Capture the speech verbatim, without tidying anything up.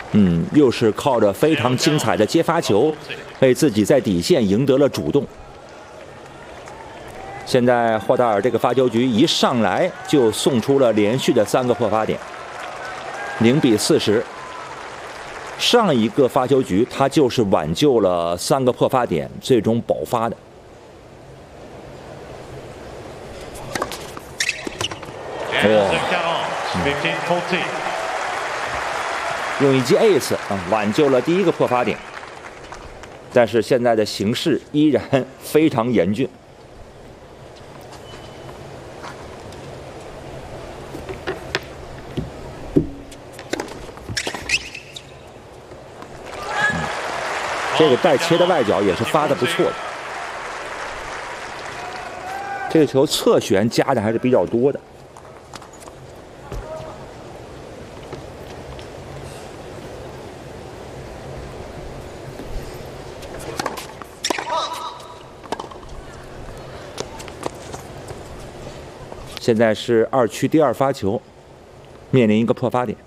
嗯，又是靠着非常精彩的接发球，为自己在底线赢得了主动。现在霍达尔这个发球局一上来就送出了连续的三个破发点，零比四十。上一个发球局他就是挽救了三个破发点，最终保发的。哇！用一记 ace 啊挽救了第一个破发点，但是现在的形势依然非常严峻。这个带切的外角也是发的不错的，这个球侧旋加的还是比较多的。现在是二区第二发球，面临一个破发点。